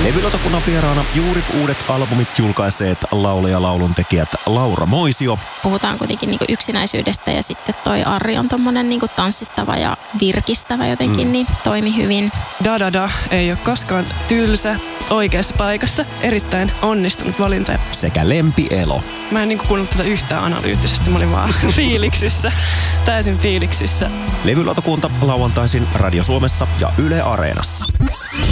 Levylautakunnan vieraana juuri uudet albumit julkaiseet laulaja lauluntekijät Laura Moisio. Puhutaan kuitenkin niinku yksinäisyydestä ja sitten toi Arri on tommonen niinku tanssittava ja virkistävä jotenkin, niin toimi hyvin. Da ei ole koskaan tylsä, oikeassa paikassa. Erittäin onnistunut valinta. Sekä Lempi Elo. Mä en niinku kuunnellut tätä yhtään analyyttisesti, mä olin vaan fiiliksissä, täysin fiiliksissä. Levylautakunta lauantaisin Radio Suomessa ja Yle Areenassa.